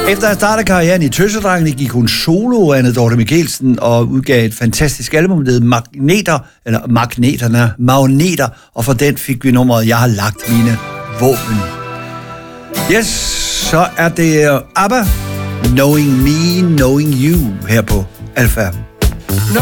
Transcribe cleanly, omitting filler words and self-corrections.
Efter at starte karrieren i Tøsedrengene gik hun solo, Anne Dorthe Michelsen, og udgav et fantastisk album, der hedder Magneter, og for den fik vi nummeret Jeg har lagt mine våben. Yes, så er det ABBA, Knowing Me, Knowing You, her på Alpha.